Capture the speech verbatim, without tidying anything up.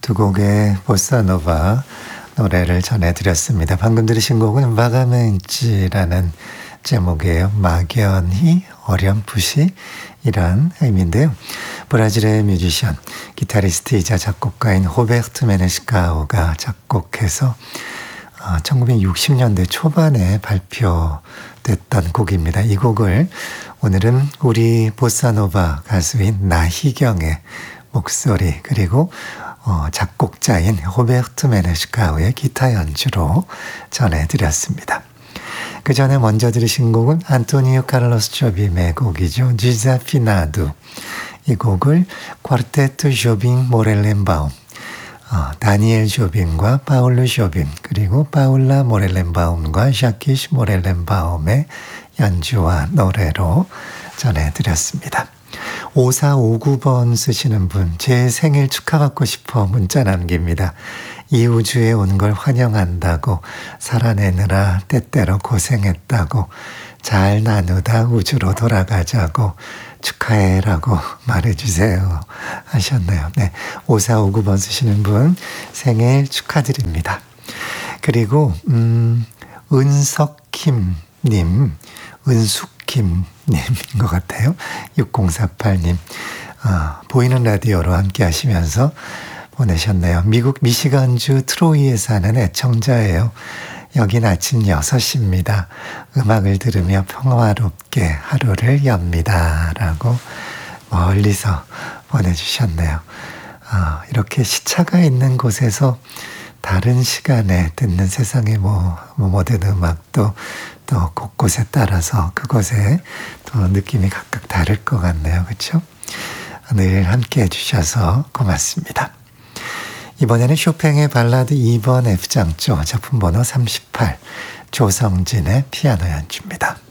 두 곡의 보사노바 노래를 전해드렸습니다. 방금 들으신 곡은 바가멘치라는 제목이에요. 막연히 어렴풋이 이란 의미인데요. 브라질의 뮤지션, 기타리스트이자 작곡가인 호베르트 메네스카우가 작곡해서 천구백육십 년대 초반에 발표됐던 곡입니다. 이 곡을 오늘은 우리 보사노바 가수인 나희경의 목소리 그리고 어, 작곡자인 호베르트 메네스카우의 기타 연주로 전해드렸습니다. 그 전에 먼저 들으신 곡은 안토니오 카를로스 조빔의 곡이죠. 지자피나두. 이 곡을 쿼르테트 조빔 모렐렌바움, 어, 다니엘 조빔과 파울루 조빔 그리고 파울라 모렐렌바움과 샤키시 모렐렌바움의 연주와 노래로 전해드렸습니다. 오사오구 번 쓰시는 분, 제 생일 축하받고 싶어 문자 남깁니다. 이 우주에 온 걸 환영한다고, 살아내느라 때때로 고생했다고, 잘 나누다 우주로 돌아가자고 축하해라고 말해주세요 하셨네요. 네, 오사오구 번 쓰시는 분 생일 축하드립니다. 그리고 음, 은석킴님, 은숙킴 님인 것 같아요. 육공사팔 님 어, 보이는 라디오로 함께 하시면서 보내셨네요. 미국 미시간주 트로이에 사는 애청자예요. 여긴 아침 여섯 시입니다. 음악을 들으며 평화롭게 하루를 엽니다. 라고 멀리서 보내주셨네요. 어, 이렇게 시차가 있는 곳에서 다른 시간에 듣는 세상의 뭐, 뭐 모든 음악도 또 곳곳에 따라서 그곳에 또 느낌이 각각 다를 것 같네요. 그렇죠? 늘 함께 해주셔서 고맙습니다. 이번에는 쇼팽의 발라드 이 번 F장조 작품 번호 삼십팔 조성진의 피아노 연주입니다.